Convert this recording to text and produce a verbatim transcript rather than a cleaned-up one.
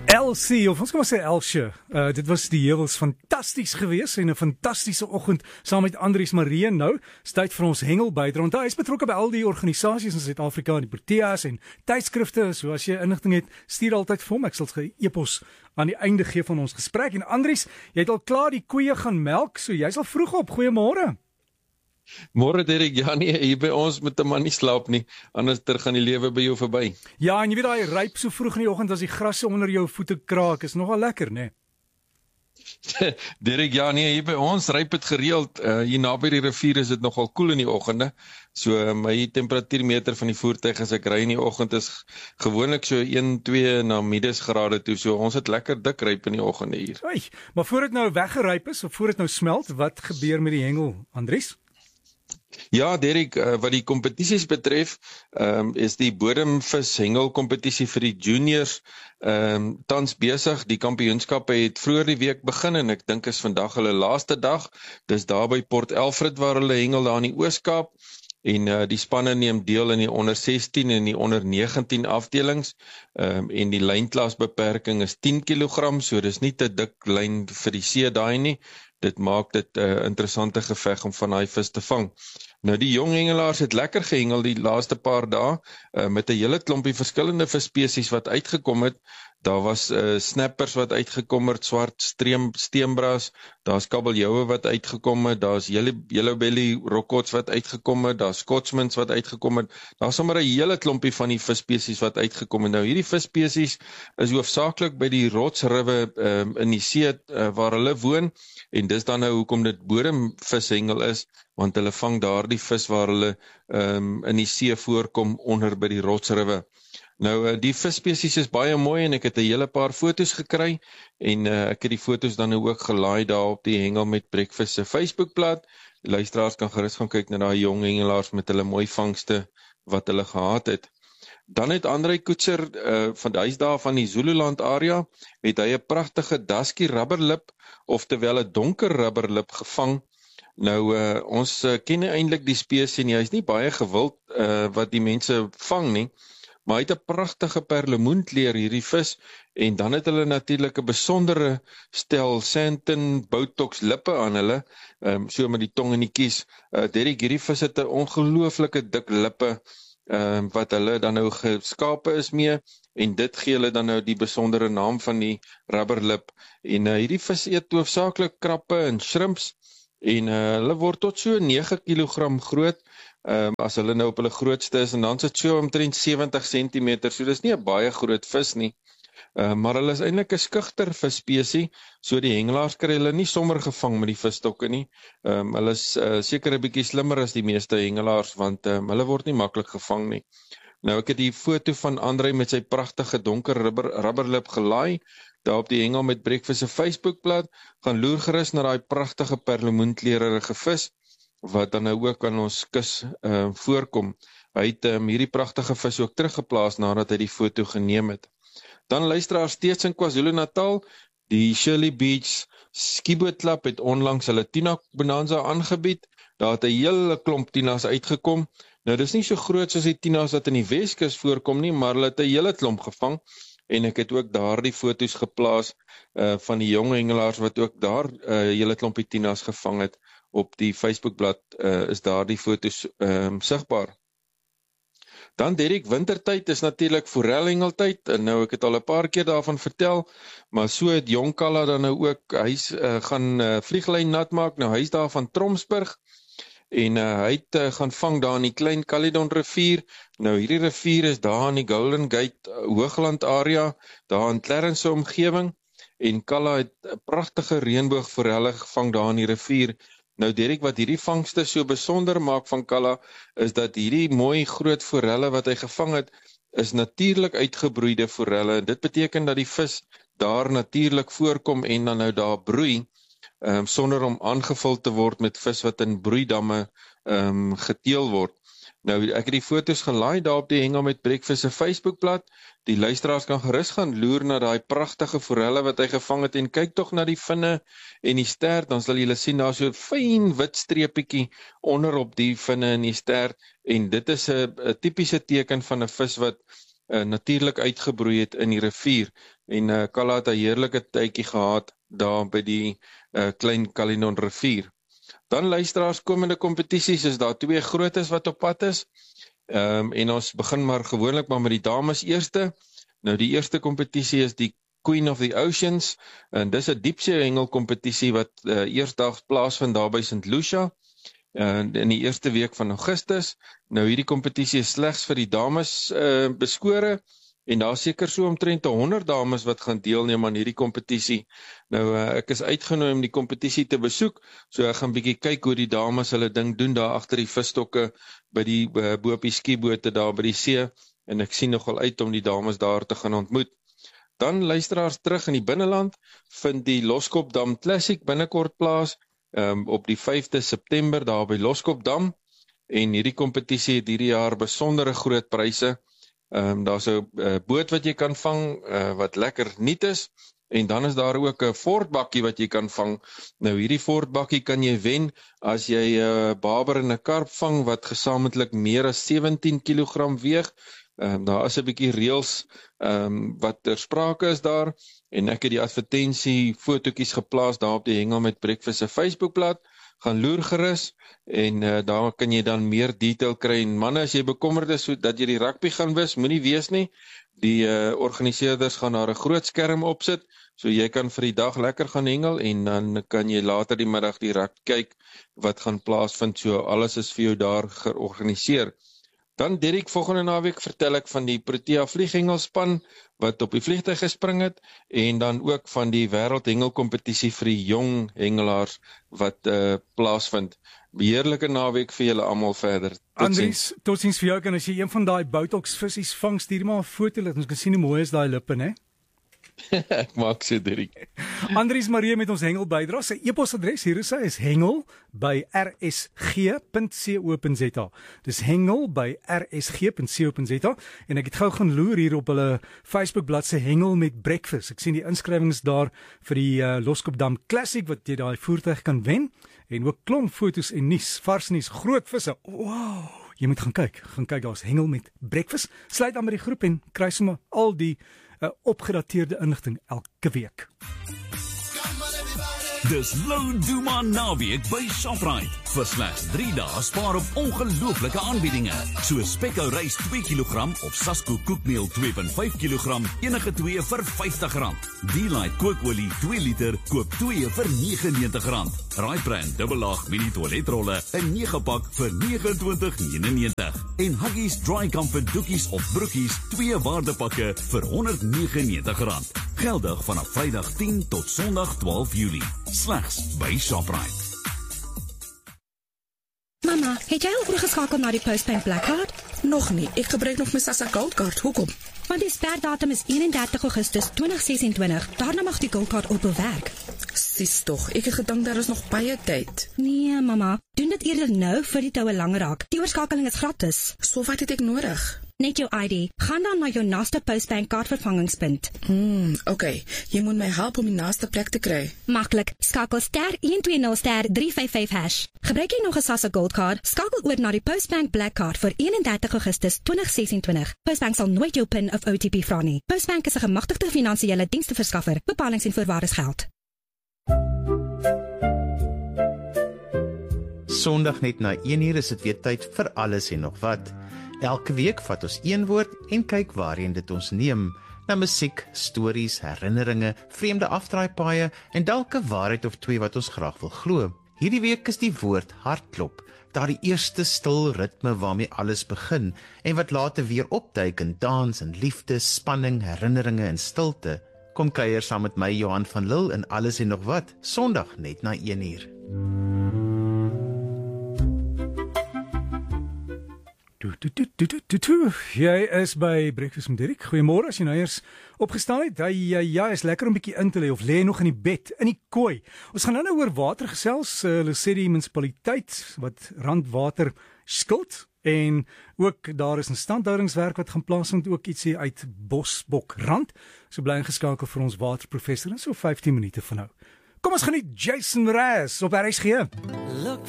Elsie, of ons kan maar sê Elsje, uh, dit was die heuwels fantasties geweest en 'n fantastiese oggend saam met Andries Marie. Nou, is tyd vir ons hengel bydra. Want hy is betrokke by al die organisasies in Suid-Afrika, die Proteas en tydskrifte. So as jy inligting het, stuur altyd vir hom. Ek sal ge e-pos aan die einde gee van ons gesprek. En Andries, jy het al klaar die koeie gaan melk, so jy's al vroeg op. Goeiemôre. Môre Derek, ja nee, hier by ons moet 'n man nie slaap nie, anders ter gaan die lewe by jou verby. Ja, en jy weet daai ryp so vroeg in die oggend as die gras onder jou voete kraak, is nogal lekker, né? Nee? Derek, ja nee, hier by ons ryp dit gereeld. Uh, hier naby die rivier is dit nogal koel in die oggende. So uh, my temperatuurmeter van die voertuig as ek ry in die oggend is gewoonlik so een, twee na middesgrade toe. So ons het lekker dik ryp in die oggende hier. Oei, maar voor dit nou weggeryp is of voor dit nou smelt, wat gebeur met die hengel, Andries? Ja, Derek, uh, wat die kompetisies betref, um, is die bodemvis hengel kompetisie vir die juniors um, tans besig. Die kampioenskappe het vroeër die week begin en ek dink is vandag hulle laaste dag. Dis daar by Port Alfred waar hulle hengel daar in die Oos-Kaap. En uh, die spanne neem deel in die onder sestien en die onder negentien afdelings. Um, en die lynklasbeperking is tien kilogram, so dis nie te dik lyn vir die see daai nie. Dit maak dit 'n uh, interessante geveg om van daai vis te vang. Nou die jong hengelaars het lekker gehengel die laaste paar dae uh, met 'n hele klompie verskillende visspesies wat uitgekom het. Daar was uh, snappers wat uitgekom het, swart streem steenbras, daar's kabeljoue wat uitgekom het, daar's yellow belly rockots wat uitgekom het, daar's scotsmans wat uitgekom het. Daar's sommer 'n hele klompie van die visspesies wat uitgekom het. Nou hierdie visspesies is hoofsaaklik by die rotsriwe um, in die see uh, waar hulle woon. En dis dan nou hoekom dit bodemvishengel is, want hulle vang daardie vis waar hulle um, in die see voorkom onder by die rotsriwe. Nou die visspesies is baie mooi en ek het 'n hele paar foto's gekry en uh, ek het die foto's dan nou ook gelaai daar op die Hengel met Breakfast se Facebookblad. Die luisteraars kan gerus gaan kyk na daai jong hengelaars met hulle mooi vangste wat hulle gehad het. Dan het Andrei Koetser uh, van die huis daar van die Zululand area, het hy 'n pragtige dusky rubberlip, oftewel 'n donker rubberlip gevang. Nou, uh, ons uh, ken eintlik die spesies nie, hy is nie baie gewild uh, wat die mense vang nie, maar hy het 'n pragtige perlemoenkleur hierdie vis, en dan het hulle natuurlik 'n besondere stel Santon Botox lippe aan hulle, um, so met die tong in die kies. Uh, Derek, hierdie vis het 'n ongelooflike dik lippe, Um, wat hulle dan nou geskape is mee, en dit gee hulle dan nou die besondere naam van die rubberlip. En uh, hierdie vis eet hoofsaaklik krappe en shrimps, en uh, hulle word tot so nege kilogram groot, um, as hulle nou op hulle grootste is, en dan is dit so omtrent sewentig sentimeter, so dis nie 'n baie groot vis nie. Uh, maar hulle is eintlik 'n skugter visspesie, so die hengelaars kry hulle nie sommer gevang met die visstokke nie. Um, hulle is uh, seker 'n bietjie slimmer as die meeste hengelaars, want um, hulle word nie maklik gevang nie. Nou ek het die foto van Andrei met sy pragtige donker rubber, rubberlip gelaai, daar op die Hengel met Breakfast se Facebookblad. Gaan loer gerus na daai pragtige perlemoenkleurige vis, wat dan nou ook aan ons kus uh, voorkom. Hy het um, hierdie pragtige vis ook teruggeplaas nadat hy die foto geneem het. Dan luisteraar steeds in KwaZulu-Natal, die Shirley Beach Skiboat Club het onlangs hulle Tuna Bonanza aangebied. Daar het 'n hele klomp tinas uitgekom. Nou dis nie so groot soos die tinas wat in die Weskus voorkom nie, maar hulle het 'n hele klomp gevang, en ek het ook daar die foto's geplaas uh, van die jong hengelaars wat ook daar 'n uh, hele klompie tinas gevang het. Op die Facebookblad uh, is daar die foto's um, sigbaar. Dan Derek, wintertyd is natuurlik forelhengeltyd, en nou ek het al 'n paar keer daarvan vertel, maar so het Jong Kalla dan nou ook, hy uh, gaan uh, vlieglyn nat maak. Nou hy is daar van Tromsburg, en uh, hy het uh, gaan vang daar in die Klein Caledon rivier. Nou hierdie rivier is daar in die Golden Gate uh, Hoogland area, daar in Clarence se omgewing, en Kalla het 'n pragtige reënboogforelle gevang daar in die rivier. Nou Derek, wat hierdie vangste so besonder maak van Kalla, is dat hierdie mooi groot forelle wat hy gevang het, is natuurlik uitgebroeide forelle. Dit beteken dat die vis daar natuurlik voorkom en dan nou daar broei, um, sonder om aangevul te word met vis wat in broeidamme um, geteel word. Nou, ek het die foto's gelaai daar op die Hengel met Breakfast se Facebookblad. Die luisteraars kan gerus gaan loer na daai pragtige forelle wat hy gevang het, en kyk tog na die vinne en die stert, dan sal julle sien daar so 'n fyn wit streepietjie onder op die vinne en die stert, en dit is 'n tipiese teken van 'n vis wat uh, natuurlik uitgebroei het in die rivier. en uh, Kalla het 'n heerlike tydjie gehad daar by die uh, Klein Caledon rivier. Dan luisteraars, komende kompetisies is daar twee grootes wat op pad is. Um, en ons begin maar gewoonlik maar met die dames eerste. Nou die eerste kompetisie is die Queen of the Oceans, en dis 'n diepsee hengel kompetisie wat uh, eersdaags plaasvind daar by Saint Lucia uh, in die eerste week van Augustus. Nou hierdie kompetisie is slegs vir die dames uh, beskore, en daar is seker so omtrent honderd dames wat gaan deelneem aan hierdie kompetisie. Nou uh, ek is uitgenooi om die kompetisie te besoek, so ek gaan bietjie kyk hoe die dames hulle ding doen daar agter die visstokke by die uh, bo op die skiebote daar by die see, en ek sien nogal uit om die dames daar te gaan ontmoet. Dan luisteraars terug in die binneland, vind die Loskopdam Classic binnekort plaas, um, op die vyfde September daar by Loskopdam, en hierdie kompetisie het hierdie jaar besondere groot pryse. Um, daar is 'n uh, boot wat jy kan vang, uh, wat lekker nuut is, en dan is daar ook 'n fortbakkie wat jy kan vang. Nou hierdie fortbakkie kan jy wen as jy 'n uh, baber en 'n karp vang wat gesamentlik meer as sewentien kilogram weeg. Um, daar is 'n bietjie reëls um, wat ter sprake is daar, en ek het die advertensie fotootjies geplaas daar op die Hengel met Breakfast se Facebookblad. Gaan loer gerus, en uh, daar kan jy dan meer detail kry. En manne, as jy bekommerd is dat jy die rugby gaan wis, moenie wees nie. Die uh, organiseerders gaan daar 'n groot skerm opsit, so jy kan vir die dag lekker gaan hengel, en dan kan jy later die middag die rugby kyk wat gaan plaasvind. So alles is vir jou daar georganiseer. Dan Derek, volgende naweek vertel ek van die Protea vlieghengelspan wat op die vliegtuig gespring het, en dan ook van die wêreldhengelkompetisie vir die jong hengelaars wat uh, plaasvind. Beheerlike naweek vir julle almal verder. Tot Andries, totsiens vir jou, en as jy een van daai botox visies vang, stuur maar 'n foto, laat ons kan sien hoe mooi is daai lippe, né? Ek maak so, Derek. Andries Marie met ons hengel bydra. Sy e-posadres hier is sy is hengel by r s g punt co punt z a. Dis hengel by r s g punt co punt z a, en ek het gou gaan loer hier op hulle Facebook bladsy Hengel met Breakfast. Ek sien die inskrywings daar vir die uh, Loskopdam Classic wat jy daai voertuig kan wen, en ook klomp fotos en nuus, vars nuus, groot visse. Wow, jy moet gaan kyk. Gaan kyk, daar's Hengel met Breakfast. Sluit aan by die groep en kry sommer al die uh, opgedateerde inligting elke week. Dis Lou Duma naweek by Shoprite. Vir slegs drie dae spaar op ongelooflike aanbiedinge. So Spekko rys twee kilogram of Sasko koekmeel twee komma vyf kilogram, enige twee vir vyftig rand. D-Lite kookolie twee liter, koop twee vir negentig en negentig rand. Raibrand dubbellaag mini toiletrolle, 'n nege pak vir negenentwintig negenennegentig. En Huggies Dry Comfort doekies of broekies, twee waardepakke vir honderd negenennegentig en negentig rand. Geldig vanaf Vrydag tien tot Sondag twaalf Julie. Slegs by Shoprite. Mama, het jy al oorgeskakel na die Postbank Black Card? Nog nie, ek gebruik nog my Sasa Gold Card, hoekom? Want die sperdatum is eenendertig Augustus tweeduisend sesentwintig, daarna mag die Gold Card ophou werk. Sis tog, ek het gedink daar is nog baie tyd. Nee, mama, doen dit eerder nou vir die toue lang raak. Die oorskakeling is gratis. So wat het ek nodig? Net jou I D. Gaan dan na jou naaste Postbank kaartvervangingspunt. Hmm, oké. Okay. Jy moet my help om die naaste plek te kry. Maklik. Skakel ster een twee nul ster drie vyf vyf hash. Gebruik jy nog 'n Sasa Gold Card? Skakel oor na die Postbank Black Card vir eenendertig Augustus tweeduisend sesentwintig. Postbank sal nooit jou PIN of O T P vra nie. Postbank is 'n gemagtigde finansiële diensteverskaffer. Bepalings en voorwaardes geld. Sondag net na een uur is dit weer tyd vir alles en nog wat. Elke week vat ons een woord en kyk waarheen dit ons neem. Na musiek, stories, herinneringe, vreemde afdraaipaaie en dalk 'n waarheid of twee wat ons graag wil glo. Hierdie week is die woord hartklop, daardie eerste stil ritme waarmee alles begin en wat later weer opduik in dans en liefde, spanning, herinneringe en stilte. Kom kuier saam met my Johan van Lille in Alles en nog wat, Sondag net na een uur. Tu, tu, tu, tu, tu, tu, tu. Jy is by Breakfast met Derek. Goeiemôre, as jy nou eers opgestaan het. Ja, ja, ja, is lekker om 'n bietjie in te lê of lê nog in die bed, in die kooi. Ons gaan nou nou oor water gesels. Uh, hulle sê die munisipaliteit wat randwater skuld en ook daar is 'n instandhoudingswerk wat gaan plaasvind, ook ietsie uit Bosbok rand. So bly ingeskakel vir ons waterprofessor in so vyftien minute van nou. Kom ons geniet Jason Mraz op R S G. Look